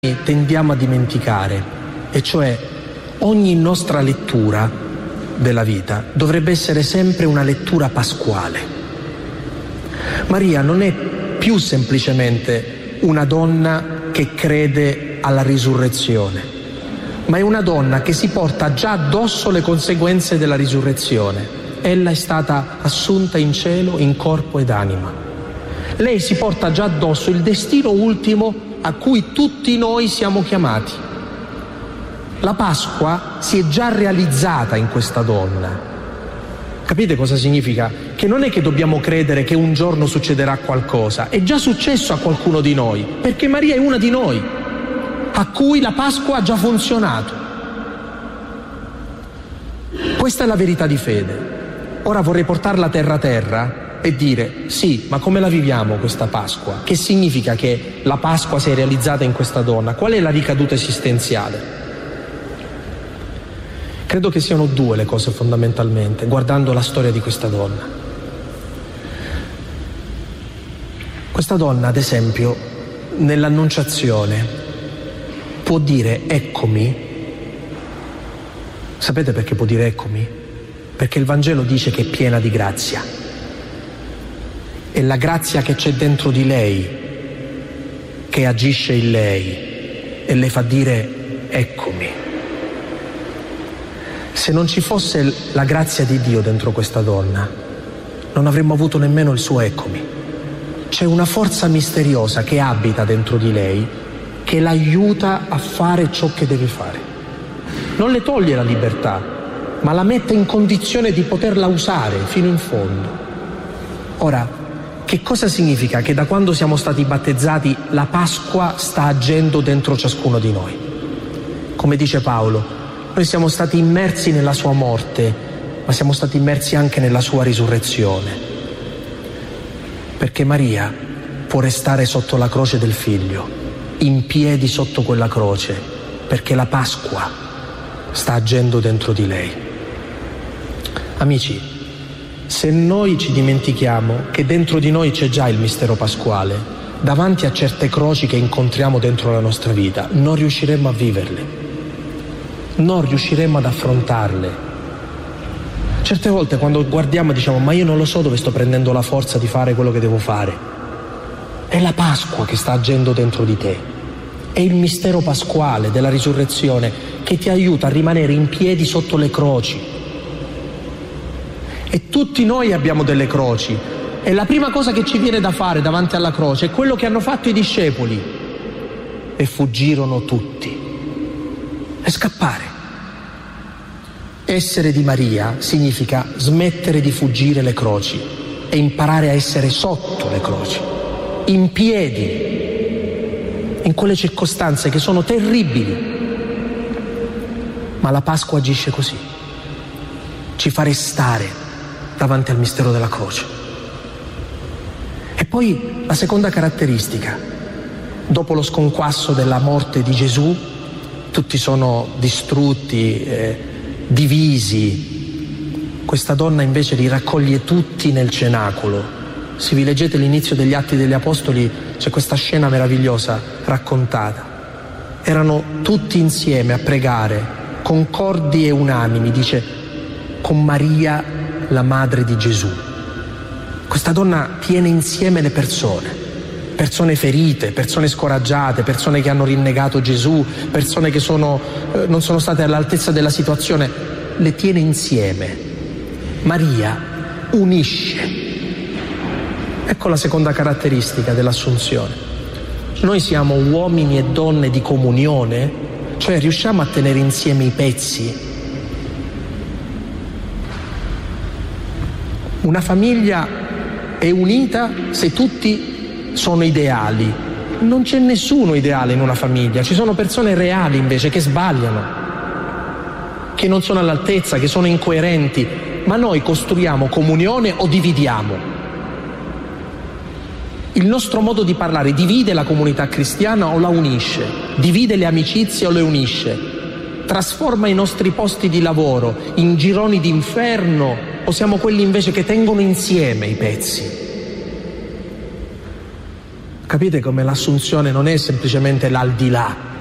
tendiamo a dimenticare, e cioè ogni nostra lettura della vita dovrebbe essere sempre una lettura pasquale. Maria non è più semplicemente una donna che crede alla risurrezione, ma è una donna che si porta già addosso le conseguenze della risurrezione. Ella è stata assunta in cielo in corpo ed anima. Lei si porta già addosso il destino ultimo a cui tutti noi siamo chiamati. La Pasqua si è già realizzata in questa donna. Capite cosa significa? Che non è che dobbiamo credere che un giorno succederà qualcosa, è già successo a qualcuno di noi, perché Maria è una di noi, a cui la Pasqua ha già funzionato. Questa è la verità di fede. Ora vorrei portarla terra a terra e dire: sì, ma come la viviamo questa Pasqua? Che significa che la Pasqua si è realizzata in questa donna? Qual è la ricaduta esistenziale? Credo che siano due le cose fondamentalmente, guardando la storia di questa donna. Questa donna, ad esempio, nell'Annunciazione può dire eccomi. Sapete perché può dire eccomi? Perché il Vangelo dice che è piena di grazia. È la grazia che c'è dentro di lei che agisce in lei e le fa dire eccomi. Se non ci fosse la grazia di Dio dentro questa donna, non avremmo avuto nemmeno il suo eccomi. C'è una forza misteriosa che abita dentro di lei, che l'aiuta a fare ciò che deve fare. Non le toglie la libertà, ma la mette in condizione di poterla usare fino in fondo. Ora, che cosa significa? Che da quando siamo stati battezzati la Pasqua sta agendo dentro ciascuno di noi. Come dice Paolo, noi siamo stati immersi nella sua morte, ma siamo stati immersi anche nella sua risurrezione. Perché Maria può restare sotto la croce del Figlio, in piedi sotto quella croce, perché la Pasqua sta agendo dentro di lei. Amici, se noi ci dimentichiamo che dentro di noi c'è già il mistero pasquale, davanti a certe croci che incontriamo dentro la nostra vita, non riusciremo a viverle, non riusciremo ad affrontarle. Certe volte quando guardiamo diciamo: ma io non lo so dove sto prendendo la forza di fare quello che devo fare. È la Pasqua che sta agendo dentro di te, è il mistero pasquale della risurrezione che ti aiuta a rimanere in piedi sotto le croci. E tutti noi abbiamo delle croci, e la prima cosa che ci viene da fare davanti alla croce è quello che hanno fatto i discepoli, e fuggirono tutti, e scappare. Essere di Maria significa smettere di fuggire le croci e imparare a essere sotto le croci, in piedi, in quelle circostanze che sono terribili. Ma la Pasqua agisce così, ci fa restare davanti al mistero della croce. E poi la seconda caratteristica: dopo lo sconquasso della morte di Gesù, tutti sono distrutti, divisi. Questa donna invece li raccoglie tutti nel cenacolo. Se vi leggete l'inizio degli Atti degli Apostoli, c'è questa scena meravigliosa raccontata. Erano tutti insieme a pregare, concordi e unanimi, dice, con Maria, la madre di Gesù. Questa donna tiene insieme le persone ferite, persone scoraggiate, persone che hanno rinnegato Gesù, persone che non sono state all'altezza della situazione, le tiene insieme. Maria unisce. Ecco la seconda caratteristica dell'Assunzione. Noi siamo uomini e donne di comunione, cioè riusciamo a tenere insieme i pezzi. Una famiglia è unita se tutti sono ideali. Non c'è nessuno ideale in una famiglia, ci sono persone reali invece che sbagliano, che non sono all'altezza, che sono incoerenti, ma noi costruiamo comunione o dividiamo. Il nostro modo di parlare divide la comunità cristiana o la unisce, divide le amicizie o le unisce, trasforma i nostri posti di lavoro in gironi d'inferno o siamo quelli invece che tengono insieme i pezzi. Capite come l'assunzione non è semplicemente l'aldilà,